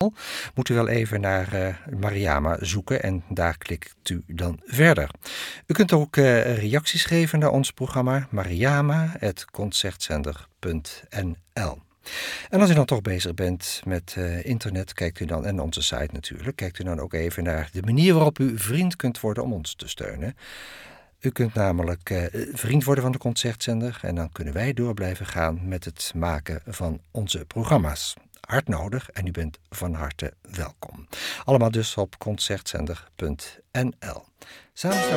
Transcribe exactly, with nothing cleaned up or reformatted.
moet u wel even naar uh, Mariama zoeken en daar klikt u dan verder. U kunt ook uh, reacties geven naar ons programma mariama apenstaartje concertzender punt n l. En als u dan toch bezig bent met uh, internet, kijkt u dan, en onze site natuurlijk, kijkt u dan ook even naar de manier waarop u vriend kunt worden om ons te steunen. U kunt namelijk uh, vriend worden van de Concertzender en dan kunnen wij door blijven gaan met het maken van onze programma's. Hard nodig en u bent van harte welkom. Allemaal dus op concertzender punt n l. Samen